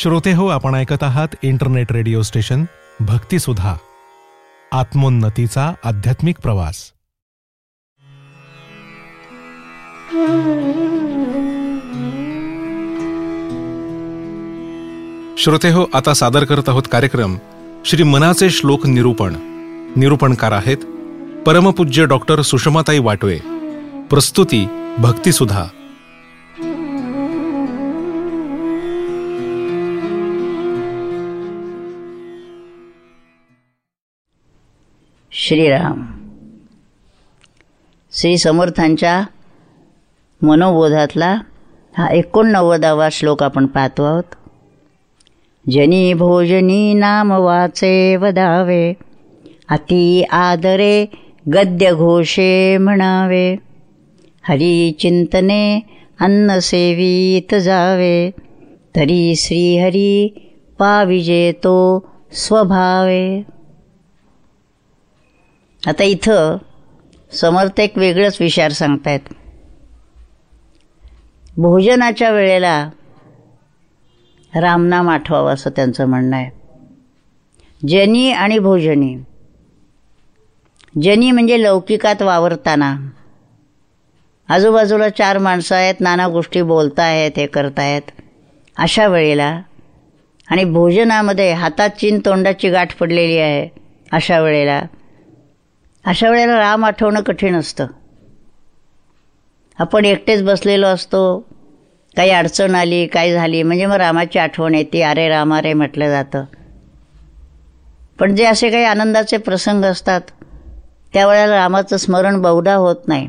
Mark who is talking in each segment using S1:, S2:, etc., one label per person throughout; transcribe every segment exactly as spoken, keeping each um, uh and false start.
S1: श्रोते हो, आपण ऐकत आहात इंटरनेट रेडिओ स्टेशन भक्तिसुधा, आत्मोन्नतीचा आध्यात्मिक प्रवास. श्रोते हो, आता सादर करत आहोत कार्यक्रम श्री मनाचे श्लोक निरूपण. निरूपणकार आहेत परमपूज्य डॉक्टर सुषमाताई वाटवे. प्रस्तुती भक्तिसुधा.
S2: श्रीराम. श्री समर्थांच्या मनोबोधातला हा एकोणनव्वदावा श्लोक आपण पाहतो आहोत. जनी भोजनी नाम वाचे वदावे, अति आदरे गद्य घोषे म्हणावे. हरी चिंतने अन्न सेवित जावे, तरी श्रीहरी पाविजे तो स्वभावे. आता इथं समर्थ एक वेगळंच विचार सांगतायत. भोजनाच्या वेळेला रामनाम आठवावं असं त्यांचं म्हणणं आहे. जनी आणि भोजनी. जनी म्हणजे लौकिकात वावरताना, आजूबाजूला चार माणसं आहेत, नाना गोष्टी बोलतायत, हे करतायत अशा वेळेला, आणि भोजनामध्ये हातात चीन तोंडाची गाठ पडलेली आहे अशा वेळेला अशा वेळेला राम आठवणं कठीण असतं. आपण एकटेच बसलेलो असतो, काही अडचण आली, काय झाली म्हणजे मग रामाची आठवण येते. अरे राम अरे म्हटलं जातं. पण जे असे काही आनंदाचे प्रसंग असतात त्यावेळेला रामाचं स्मरण बहुधा होत नाही.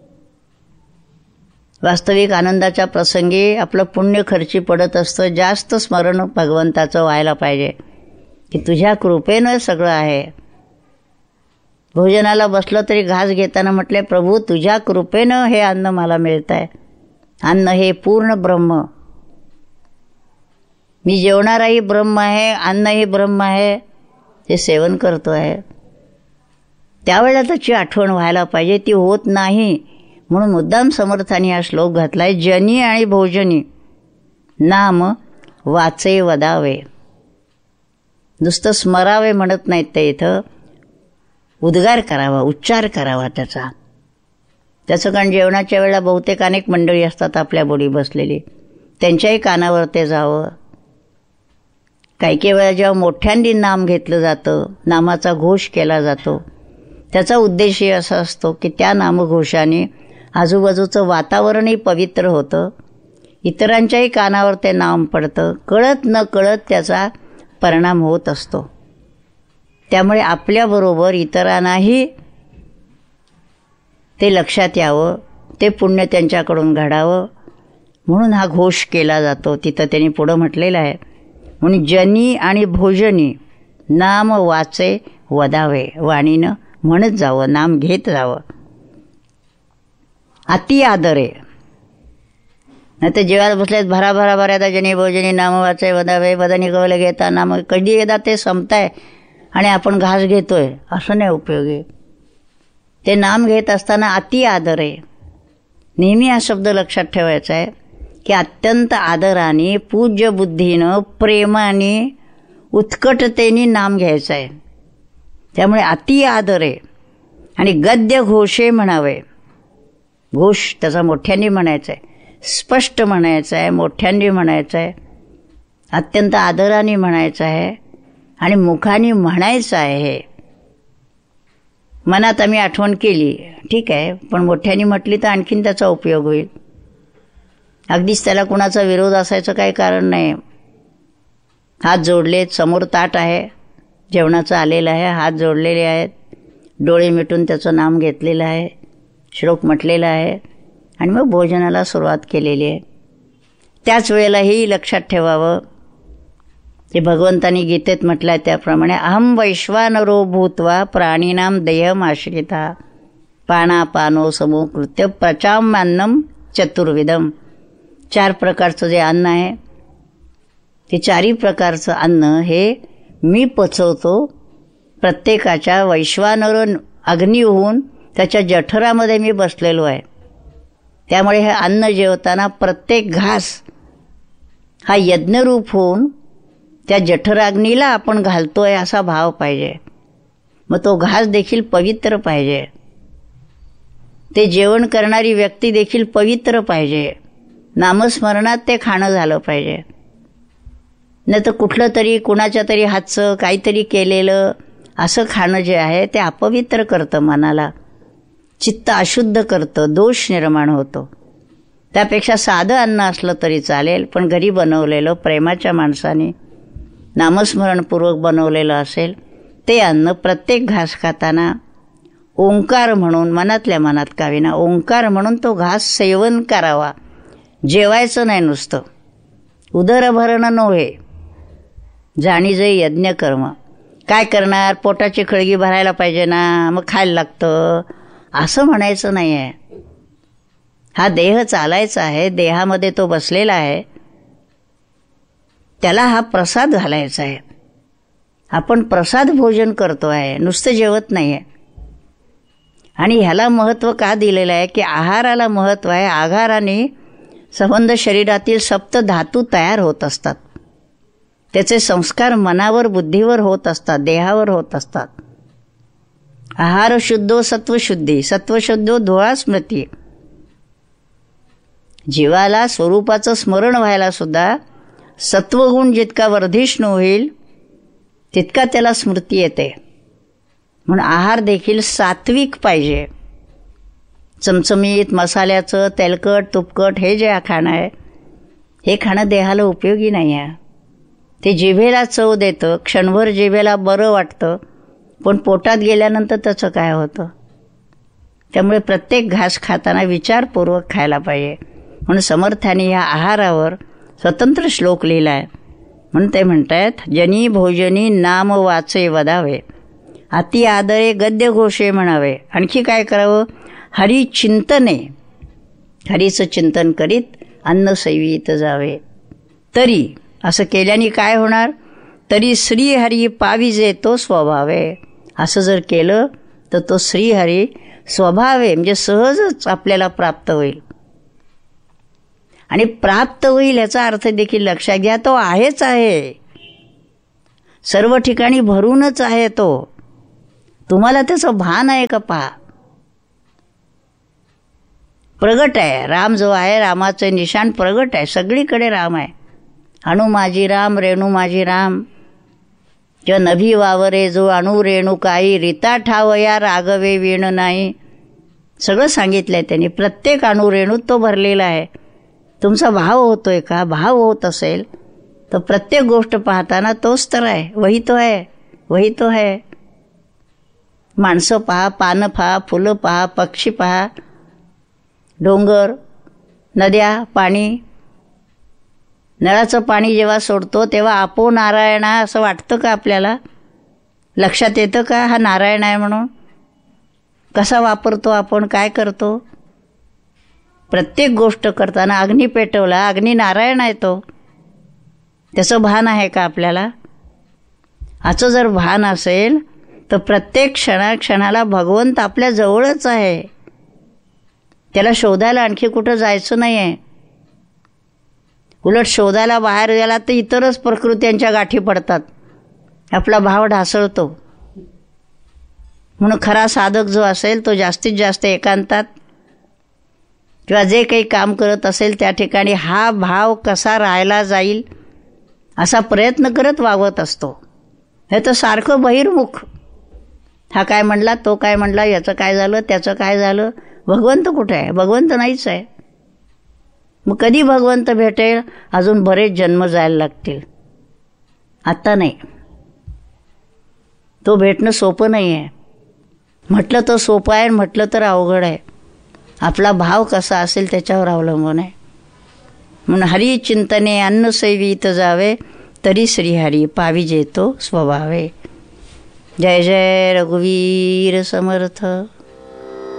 S2: वास्तविक आनंदाच्या प्रसंगी आपलं पुण्य खर्ची पडत असतं. जास्त स्मरण भगवंताचं व्हायला पाहिजे की तुझ्या कृपेनं सगळं आहे. भोजनाला बसलं तरी घास घेताना म्हटले, प्रभू तुझ्या कृपेनं हे अन्न मला मिळत आहे. अन्न हे पूर्ण ब्रह्म. मी जेवणाराही ब्रह्म आहे, अन्नही ब्रह्म आहे, ते सेवन करतो आहे. त्यावेळेला त्याची आठवण व्हायला पाहिजे, ती होत नाही. म्हणून मुद्दाम समर्थांनी हा श्लोक घातलाय. जनी आणि भोजनी नाम वाचे वदावे. नुसतं स्मरावे म्हणत नाहीत ते, इथं उद्गार करावा, उच्चार करावा त्याचा. त्याचं कारण जेवणाच्या वेळेला बहुतेक अनेक मंडळी असतात आपल्या बोडी बसलेली, त्यांच्याही कानावर ते जावं. काही काही वेळा जेव्हा मोठ्यांनी नाम घेतलं जातं, नामाचा घोष केला जातो, त्याचा उद्देशही असा असतो की त्या नामघोषाने आजूबाजूचं वातावरणही पवित्र होतं, इतरांच्याही कानावर ते नाम पडतं, कळत न कळत त्याचा परिणाम होत असतो. त्यामुळे आपल्याबरोबर इतरांनाही ते लक्षात यावं, ते पुण्य त्यांच्याकडून घडावं म्हणून हा घोष केला जातो. तिथं त्यांनी पुढं म्हटलेलं आहे. म्हणून जनी आणि भोजनी नाम वाचे वदावे. वाणीनं म्हणत जावं, नाम घेत जावं. अति आदरे. नाही तर जेवायला बसलेत भरा भरा भरा जनी भोजनी नाम वाचे वदावे. वदनी कवले घेता नाम. कधी एकदा ते संपताय आणि आपण घास घेतोय असं नाही उपयोगी. ते नाम घेत असताना अति आदर आहे. नेहमी हा शब्द लक्षात ठेवायचा आहे की अत्यंत आदराने, पूज्य बुद्धीनं, प्रेमाने, उत्कटतेने नाम घ्यायचं आहे. त्यामुळे अति आदर आहे. आणि गद्य घोषे म्हणावे. घोष त्याचा मोठ्यांनी म्हणायचा आहे, स्पष्ट म्हणायचं आहे, मोठ्यांनी म्हणायचं आहे, अत्यंत आदराने म्हणायचं आहे आणि मुखाने म्हणायचं आहे. मनात आम्ही आठवण केली ठीक आहे, पण मोठ्याने म्हटली तर आणखीन त्याचा उपयोग होईल. अगदीच त्याला कुणाचा विरोध असायचं काही कारण नाही. हात जोडलेत, समोर ताट आहे, जेवणाचं आलेलं आहे, हात जोडलेले आहेत, डोळे मिटून त्याचं नाम घेतलेलं आहे, श्लोक म्हटलेला आहे आणि मग भोजनाला सुरुवात केलेली आहे. त्याच वेळेलाही लक्षात ठेवावं ते भगवंतानी गीतेत म्हटलं आहे त्याप्रमाणे, अहम वैश्वानरो भूत्वा प्राणीनाम देहम आश्रिता पानापानो समोकृत्य प्रचाम्यान्नम चतुर्विधम. चार प्रकारचं जे अन्न आहे ते चारही प्रकारचं अन्न हे मी पचवतो. प्रत्येकाच्या वैश्वानर अग्नी होऊन त्याच्या जठरामध्ये मी बसलेलो आहे. त्यामुळे हे अन्न जेवताना प्रत्येक घास हा यज्ञरूप होऊन त्या जठराग्नीला आपण घालतोय असा भाव पाहिजे. मग तो घास देखील पवित्र पाहिजे. ते जेवण करणारी व्यक्ती देखील पवित्र पाहिजे. नामस्मरणात ते खाणं झालं पाहिजे. नाही तर कुठलं तरी कुणाच्या तरी हातचं काहीतरी केलेलं असं खाणं जे आहे ते अपवित्र करतं मनाला, चित्त अशुद्ध करतं, दोष निर्माण होतो. त्यापेक्षा साधं अन्न असलं तरी चालेल, पण घरी बनवलेलं प्रेमाच्या माणसाने नामस्मरणपूर्वक बनवलेलं असेल ते अन्न प्रत्येक घास खाताना ओंकार म्हणून, मनातल्या मनात का विना ओंकार म्हणून तो घास सेवन करावा. जेवायचं नाही नुसतं, उदरभरणं नव्हे, जाणीजे यज्ञ कर्म. काय करणार, पोटाची खळगी भरायला पाहिजे ना, मग खायला लागतं असं म्हणायचं नाही आहे. हा देह चालायचा आहे, देहामध्ये तो बसलेला आहे, त्याला हा प्रसाद घालायचा आहे. आपण प्रसाद भोजन करतो आहे, नुसतं जेवत नाही आहे. आणि ह्याला महत्त्व का दिलेलं आहे की आहाराला महत्त्व आहे. आहाराने संबंध शरीरातील सप्त धातू तयार होत असतात. त्याचे संस्कार मनावर, बुद्धीवर होत असतात, देहावर होत असतात. आहार शुद्धो सत्वशुद्धी, सत्वशुद्धो धोळा स्मृती. जीवाला स्वरूपाचं स्मरण व्हायला सुद्धा सत्वगुण जितका वर्धिष्णू होईल तितका त्याला स्मृती येते. म्हणून आहार देखील सात्विक पाहिजे. चमचमीत, मसाल्याचं, तेलकट, तुपकट हे जे खाणं आहे हे खाणं देहाला उपयोगी नाही आहे. ते जिभेला चव देतं, क्षणभर जिभेला बरं वाटतं, पण पोटात गेल्यानंतर त्याचं काय होतं. त्यामुळे प्रत्येक घास खाताना विचारपूर्वक खायला पाहिजे. म्हणून समर्थांनी ह्या आहारावर स्वतंत्र श्लोक लिहिला आहे. म्हणून ते म्हणतात, जनी भोजनी नाम वाचे वदावे, अति आदरे गद्य घोषे म्हणावे. आणखी काय करावं, हरी चिंतने, हरीचं चिंतन करीत अन्न सेवित जावे. तरी असं केल्याने काय होणार, तरी श्रीहरी पाविजे तो स्वभावे. असं जर केलं तर तो श्रीहरी स्वभावे म्हणजे सहजच आपल्याला प्राप्त होईल. आणि प्राप्त होईल याचा अर्थ देखील लक्षात घ्या, तो आहेच आहे, सर्व ठिकाणी भरूनच आहे तो. तुम्हाला त्याचं भान आहे का पहा. प्रगट आहे राम जो आहे, रामाचे निशाण प्रगट आहे, सगळीकडे राम आहे. अणु माझी राम, रेणू माझी राम, ज नभी वावरे जो अणु रेणू काही, रीता ठावया रागवे वीण नाही. सगळं सांगितलंय त्यांनी. प्रत्येक अणु रेणूत तो भरलेला आहे. तुमचा भाव होतोय का, भाव होत असेल तर प्रत्येक गोष्ट पाहताना तोच तर आहे, वही तो आहे, वही तो आहे. माणसं पहा, पानं पहा, फुलं पहा, पक्षी पहा, डोंगर, नद्या, पाणी. नळाचं पाणी जेव्हा सोडतो तेव्हा आपो नारायण आहे असं वाटतं का आपल्याला, लक्षात येतं का हा नारायण आहे म्हणून. कसा वापरतो आपण, काय करतो. प्रत्येक गोष्ट करताना अग्नी पेटवला, अग्नी नारायण आहे तो, त्याचं भान आहे का आपल्याला. असं जर भान असेल तर प्रत्येक क्षणा क्षणाला भगवंत आपल्या जवळच आहे. त्याला शोधायला आणखी कुठं जायचं नाही आहे. उलट शोधायला बाहेर गेला तर इतरच प्रकृत्यांच्या गाठी पडतात, आपला भाव ढासळतो. म्हणून खरा साधक जो असेल तो जास्तीत जास्त एकांतात किंवा जे काही काम करत असेल त्या ठिकाणी हा भाव कसा राहायला जाईल असा प्रयत्न करत वागत असतो. हे तर सारखं बहिर्मुख, हा काय म्हणला, तो काय म्हणला, याचं काय झालं, त्याचं काय झालं. भगवंत कुठे आहे, भगवंत नाहीच आहे. मग कधी भगवंत भेटेल, अजून बरेच जन्म जायला लागतील, आत्ता नाही. तो भेटणं सोपं नाही आहे. म्हटलं तर सोपं आहे, म्हटलं तर अवघड आहे. आपला भाव कसा असेल त्याच्यावर अवलंबून आहे. म्हणून हरी चिंतने अन्न सेवित जावे, तरी श्रीहरी पाविजे तो स्वभावे. जय जय रघुवीर समर्थ.